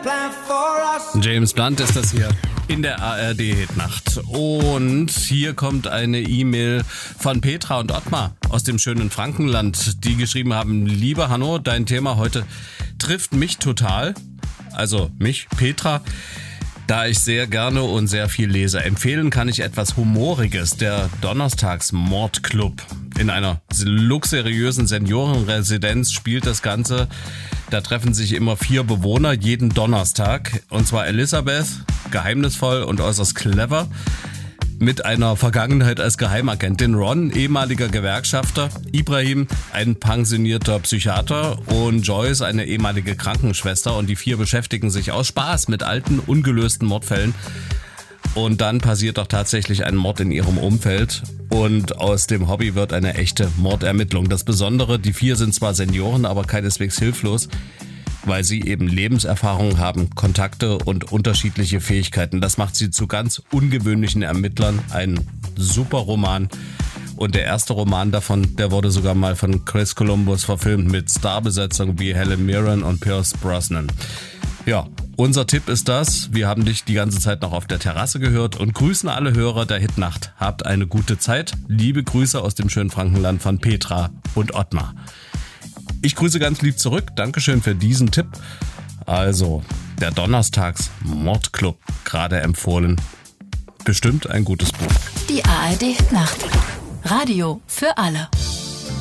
James Blunt ist das hier in der ARD-Hitnacht. Und hier kommt eine E-Mail von Petra und Ottmar aus dem schönen Frankenland, die geschrieben haben: Lieber Hanno, dein Thema heute trifft mich total. Also mich, Petra, da ich sehr gerne und sehr viel lese. Empfehlen kann ich etwas Humoriges, der Donnerstags-Mordclub. In einer luxuriösen Seniorenresidenz spielt das Ganze. Da treffen sich immer 4 Bewohner jeden Donnerstag. Und zwar Elisabeth, geheimnisvoll und äußerst clever, mit einer Vergangenheit als Geheimagentin, Ron, ehemaliger Gewerkschafter, Ibrahim, ein pensionierter Psychiater und Joyce, eine ehemalige Krankenschwester. Und die 4 beschäftigen sich aus Spaß mit alten, ungelösten Mordfällen. Und dann passiert doch tatsächlich ein Mord in ihrem Umfeld und aus dem Hobby wird eine echte Mordermittlung. Das Besondere, die 4 sind zwar Senioren, aber keineswegs hilflos, weil sie eben Lebenserfahrung haben, Kontakte und unterschiedliche Fähigkeiten. Das macht sie zu ganz ungewöhnlichen Ermittlern. Ein super Roman. Und der erste Roman davon, der wurde sogar mal von Chris Columbus verfilmt mit Starbesetzung wie Helen Mirren und Pierce Brosnan. Ja, unser Tipp ist das. Wir haben dich die ganze Zeit noch auf der Terrasse gehört und grüßen alle Hörer der Hitnacht. Habt eine gute Zeit. Liebe Grüße aus dem schönen Frankenland von Petra und Ottmar. Ich grüße ganz lieb zurück. Dankeschön für diesen Tipp. Also, der Donnerstags-Mordclub, gerade empfohlen. Bestimmt ein gutes Buch. Die ARD Hitnacht. Radio für alle.